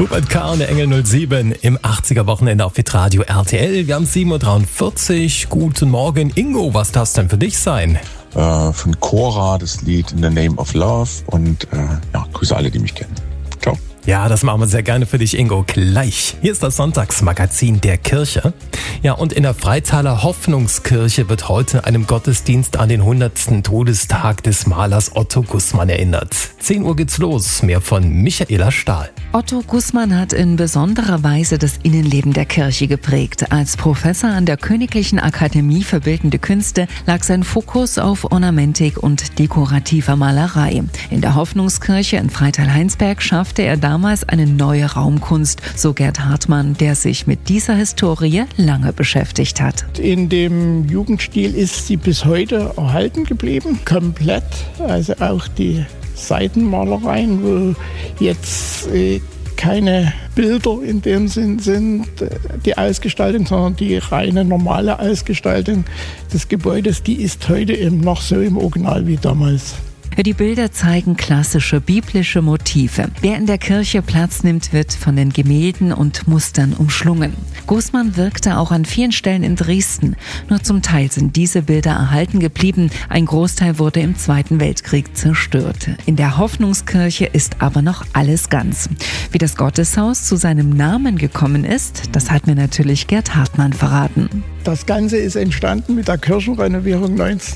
Hubert K. und der Engel 07 im 80er-Wochenende auf Hitradio RTL. Wir haben 7.43 Uhr. Guten Morgen, Ingo. Was darf es denn für dich sein? Von Cora das Lied In the Name of Love und grüße alle, die mich kennen. Ciao. Ja, das machen wir sehr gerne für dich, Ingo. Gleich. Hier ist das Sonntagsmagazin der Kirche. Ja, und in der Freitaler Hoffnungskirche wird heute einem Gottesdienst an den 100. Todestag des Malers Otto Gußmann erinnert. 10 Uhr geht's los. Mehr von Michaela Stahl. Otto Gußmann hat in besonderer Weise das Innenleben der Kirche geprägt. Als Professor an der Königlichen Akademie für Bildende Künste lag sein Fokus auf Ornamentik und dekorativer Malerei. In der Hoffnungskirche in Freital-Heinsberg schaffte er damals eine neue Raumkunst, so Gerd Hartmann, der sich mit dieser Historie lange beschäftigt hat. In dem Jugendstil ist sie bis heute erhalten geblieben, komplett, also auch die Seitenmalereien, wo jetzt keine Bilder in dem Sinn sind, die Ausgestaltung, sondern die reine normale Ausgestaltung des Gebäudes, die ist heute eben noch so im Original wie damals. Die Bilder zeigen klassische biblische Motive. Wer in der Kirche Platz nimmt, wird von den Gemälden und Mustern umschlungen. Gußmann wirkte auch an vielen Stellen in Dresden. Nur zum Teil sind diese Bilder erhalten geblieben. Ein Großteil wurde im Zweiten Weltkrieg zerstört. In der Hoffnungskirche ist aber noch alles ganz. Wie das Gotteshaus zu seinem Namen gekommen ist, das hat mir natürlich Gerd Hartmann verraten. Das Ganze ist entstanden mit der Kirchenrenovierung